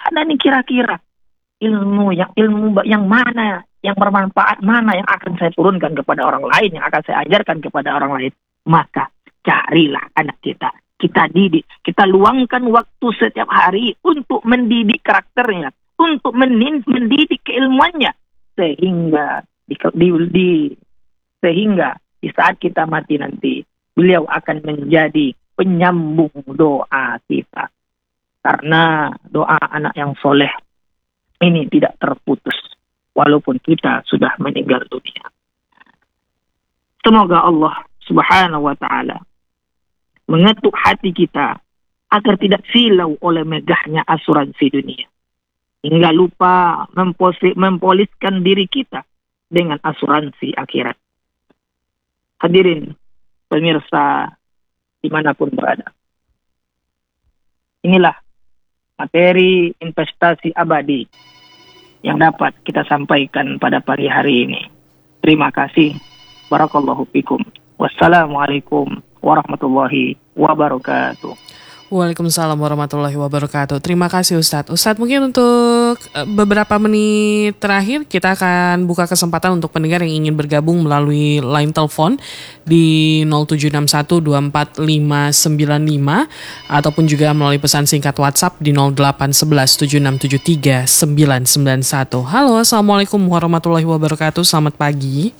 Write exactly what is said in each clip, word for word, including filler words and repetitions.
ada nih kira-kira ilmu yang ilmu yang mana yang bermanfaat, mana yang akan saya turunkan kepada orang lain, yang akan saya ajarkan kepada orang lain. Maka carilah anak kita, kita didik, kita luangkan waktu setiap hari untuk mendidik karakternya, untuk mendidik keilmuannya, sehingga di, di, di sehingga di saat kita mati nanti beliau akan menjadi penyambung doa kita. Karena doa anak yang soleh ini tidak terputus walaupun kita sudah meninggal dunia. Semoga Allah Subhanahu wa ta'ala mengetuk hati kita agar tidak silau oleh megahnya asuransi dunia, hingga lupa memposi, mempoliskan diri kita dengan asuransi akhirat. Hadirin pemirsa dimanapun berada, inilah materi investasi abadi yang dapat kita sampaikan pada pagi hari ini. Terima kasih. Barakallahu fikum. Wassalamualaikum warahmatullahi wabarakatuh. Waalaikumsalam warahmatullahi wabarakatuh. Terima kasih Ustadz. Ustadz, mungkin untuk beberapa menit terakhir kita akan buka kesempatan untuk pendengar yang ingin bergabung melalui line telepon di nol tujuh enam satu dua empat lima sembilan lima ataupun juga melalui pesan singkat WhatsApp di nol delapan satu satu tujuh enam tujuh tiga sembilan sembilan satu. Halo, assalamualaikum warahmatullahi wabarakatuh. Selamat pagi.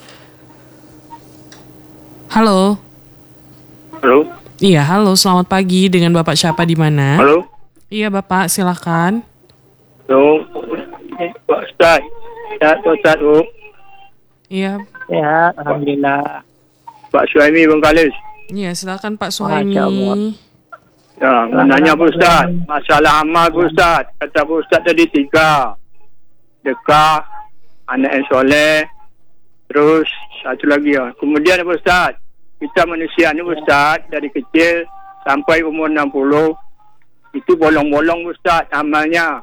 Halo. Halo. Iya, halo, selamat pagi. Dengan Bapak siapa di mana? Halo. Iya, Bapak, silakan. Halo, Pak Ustaz. Sehat, Pak Ustaz, Bu. Iya. Sehat, alhamdulillah. Pak Suhaimi Bengkalis. Iya, silakan Pak Suhaimi. Ya, menanya Pak Ustaz. Masalah amal Pak Ustaz. Kata Pak Ustaz tadi tiga. Dekah, anak yang soleh. Terus, satu lagi. Ya. Kemudian Pak Ustaz, kita manusia ni Ustaz, dari kecil sampai umur enam puluh, itu bolong-bolong Ustaz amalnya.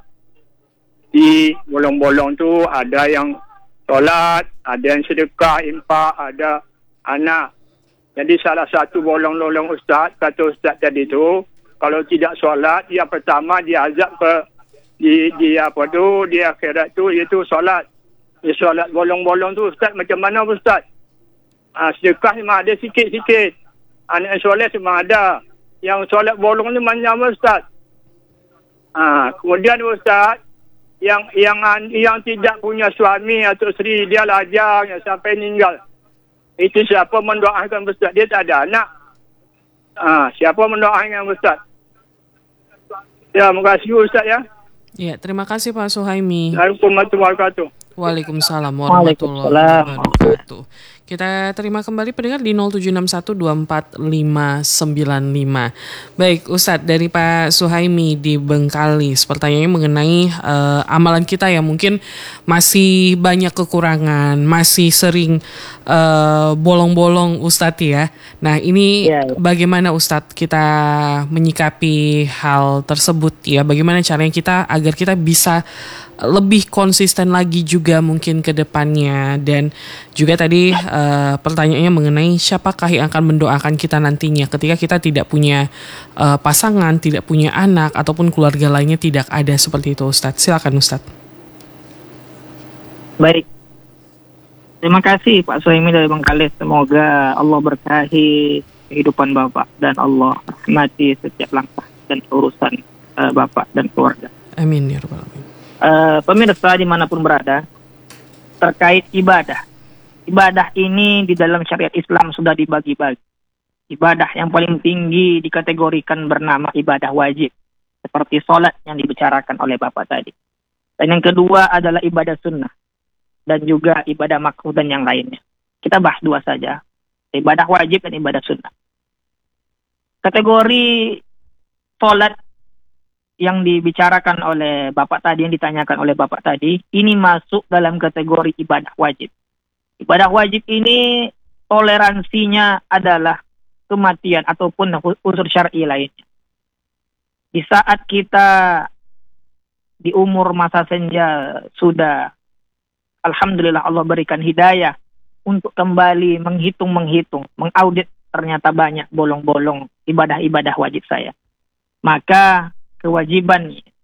Di bolong-bolong tu ada yang solat, ada yang sedekah, infak, ada anak. Jadi salah satu bolong-bolong Ustaz, kata Ustaz tadi tu, kalau tidak solat, dia pertama dia azab ke, di, di apa tu, di akhirat tu, iaitu solat. Dia solat bolong-bolong tu Ustaz, macam mana Ustaz? Ha, sedekah memang ada sikit-sikit. Anak soleh memang ada. Yang solat bolong ni macam mana Ustaz? Ha, kemudian Ustaz, yang yang yang tidak punya suami atau isteri, dia lajang yang sampai meninggal. Itu siapa mendoakan Ustaz? Dia tak ada anak. Ha, siapa mendoakan Ustaz? Ya, terima kasih Ustaz ya. Ya, terima kasih Pak Suhaimi. Assalamualaikum warahmatullahi wabarakatuh. Waalaikumsalam warahmatullahi wabarakatuh. Kita terima kembali pendengar di nol tujuh enam satu dua empat lima sembilan lima. Baik Ustadz, dari Pak Suhaimi di Bengkalis, pertanyaannya mengenai uh, amalan kita yang mungkin masih banyak kekurangan, masih sering uh, bolong-bolong Ustadz ya. Nah ini ya, ya. Bagaimana Ustadz kita menyikapi hal tersebut ya? Bagaimana caranya kita agar kita bisa lebih konsisten lagi juga mungkin ke depannya. Dan juga tadi uh, pertanyaannya mengenai siapakah yang akan mendoakan kita nantinya ketika kita tidak punya uh, pasangan, tidak punya anak ataupun keluarga lainnya tidak ada, seperti itu Ustadz. Silakan Ustadz. Baik, terima kasih Pak Suhaimi dari Bengkalis. Semoga Allah berkahi kehidupan Bapak dan Allah rahmati setiap langkah dan urusan uh, Bapak dan keluarga. Amin ya rabbal alamin. Uh, pemirsa dimanapun berada, terkait ibadah. Ibadah ini di dalam syariat Islam sudah dibagi-bagi. Ibadah yang paling tinggi dikategorikan bernama ibadah wajib, seperti sholat yang dibicarakan oleh Bapak tadi. Dan yang kedua adalah ibadah sunnah, dan juga ibadah makruh dan yang lainnya. Kita bahas dua saja, ibadah wajib dan ibadah sunnah. Kategori sholat yang dibicarakan oleh Bapak tadi, yang ditanyakan oleh Bapak tadi, ini masuk dalam kategori ibadah wajib. Ibadah wajib ini toleransinya adalah kematian ataupun unsur syar'i lainnya. Di saat kita di umur masa senja sudah, alhamdulillah Allah berikan hidayah untuk kembali menghitung-menghitung, mengaudit, ternyata banyak bolong-bolong ibadah-ibadah wajib saya. Maka kewajiban